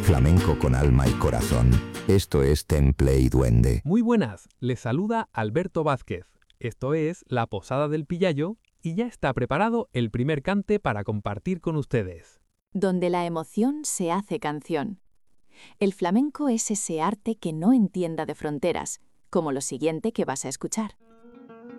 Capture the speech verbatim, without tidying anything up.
Flamenco con alma y corazón. Esto es Temple y Duende. Muy buenas, les saluda Alberto Vázquez. Esto es La Posada del Pillayo y ya está preparado el primer cante para compartir con ustedes. Donde la emoción se hace canción. El flamenco es ese arte que no entienda de fronteras, como lo siguiente que vas a escuchar.